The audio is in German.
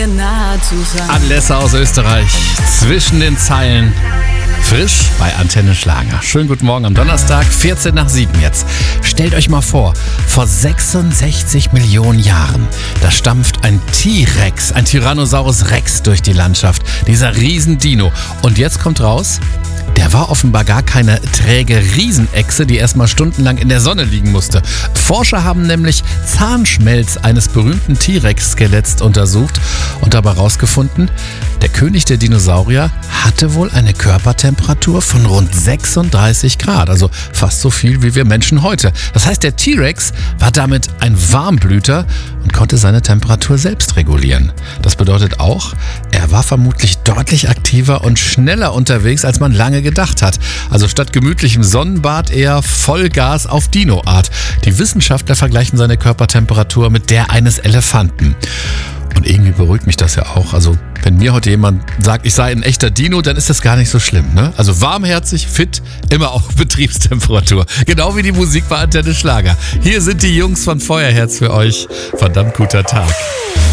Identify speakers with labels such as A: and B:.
A: nah zu sein.
B: Anlässe aus Österreich, zwischen den Zeilen. Frisch bei Antenne Schlager. Schönen guten Morgen am Donnerstag, 14 nach 7 jetzt. Stellt euch mal vor 66 Millionen Jahren, da stampft ein T-Rex, ein Tyrannosaurus Rex durch die Landschaft. Dieser Riesendino. Und jetzt kommt raus, der war offenbar gar keine träge Riesenechse, die erstmal stundenlang in der Sonne liegen musste. Forscher haben nämlich Zahnschmelz eines berühmten T-Rex-Skeletts untersucht und dabei herausgefunden, der König der Dinosaurier hatte wohl eine Körpertemperatur von rund 36 Grad, also fast so viel wie wir Menschen heute. Das heißt, der T-Rex war damit ein Warmblüter und konnte seine Temperatur selbst regulieren. Das bedeutet auch, er war vermutlich deutlich aktiver und schneller unterwegs, als man lange gedacht hat. Also statt gemütlichem Sonnenbad eher Vollgas auf Dino-Art. Die Wissenschaftler vergleichen seine Körpertemperatur mit der eines Elefanten. Und irgendwie beruhigt mich das ja auch. Also wenn mir heute jemand sagt, ich sei ein echter Dino, dann ist das gar nicht so schlimm, ne? Also warmherzig, fit, immer auf Betriebstemperatur. Genau wie die Musik bei Antenne Schlager. Hier sind die Jungs von Feuerherz für euch. Verdammt guter Tag.